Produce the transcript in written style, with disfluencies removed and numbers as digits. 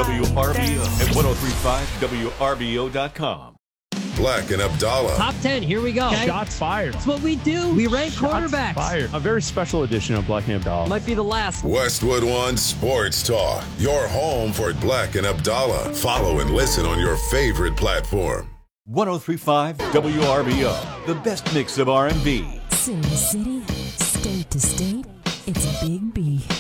WRBO at 1035WRBO.com. Black and Abdallah. Top 10, here we go. Okay. Shots fired. That's what we do. We rank quarterbacks. Fired. A very special edition of Black and Abdallah. Might be the last. Westwood One Sports Talk. Your home for Black and Abdallah. Follow and listen on your favorite platform. 1035 WRBO, the best mix of R&B. City to city, state to state, it's Big B.